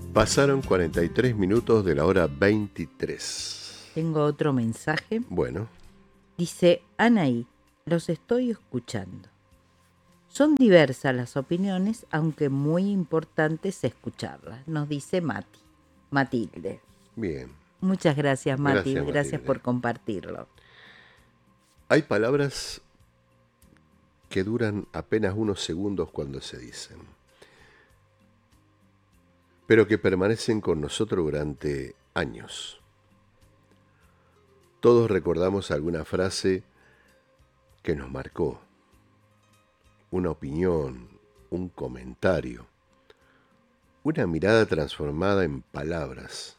Pasaron 43 minutos de la hora 23. Tengo otro mensaje. Bueno, Dice, Anaí, los estoy escuchando. Son diversas las opiniones, aunque muy importante es escucharlas, nos dice Matilde. bien. Muchas gracias, Gracias, Matilde. Gracias Matilde. por compartirlo. Hay palabras que duran apenas unos segundos cuando se dicen, pero que permanecen con nosotros durante años. Todos recordamos alguna frase que nos marcó, una opinión, un comentario, una mirada transformada en palabras.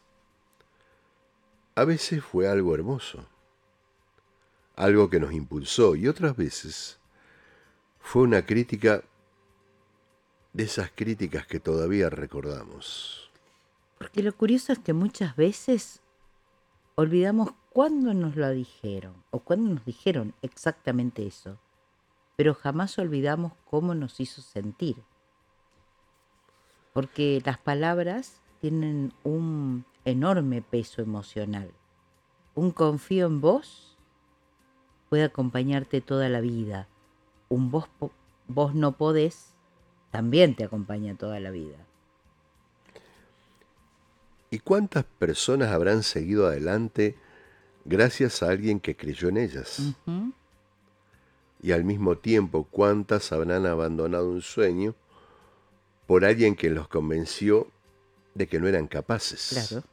A veces fue algo hermoso, algo que nos impulsó, y otras veces fue una crítica de esas críticas que todavía recordamos. Porque lo curioso es que muchas veces olvidamos cuándo nos lo dijeron o cuándo nos dijeron exactamente eso, pero jamás olvidamos cómo nos hizo sentir. Porque las palabras tienen un enorme peso emocional. Un confío en vos puede acompañarte toda la vida. Un vos no podés también te acompaña toda la vida. ¿Y cuántas personas habrán seguido adelante gracias a alguien que creyó en ellas? Uh-huh. Y al mismo tiempo, ¿cuántas habrán abandonado un sueño por alguien que los convenció de que no eran capaces? Claro.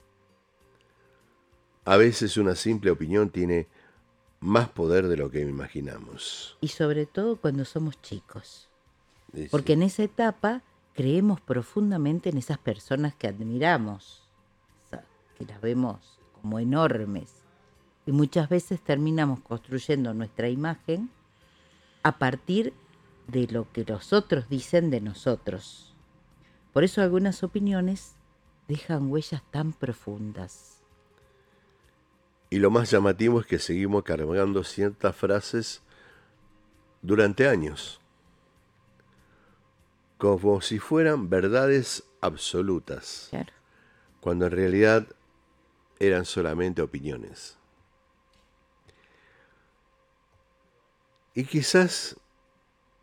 A veces una simple opinión tiene más poder de lo que imaginamos. Y sobre todo cuando somos chicos. Sí, Porque sí. en esa etapa creemos profundamente en esas personas que admiramos, que las vemos como enormes. Y muchas veces terminamos construyendo nuestra imagen a partir de lo que los otros dicen de nosotros. Por eso algunas opiniones dejan huellas tan profundas. Y lo más llamativo es que seguimos cargando ciertas frases durante años, como si fueran verdades absolutas, Claro. cuando en realidad eran solamente opiniones. Y quizás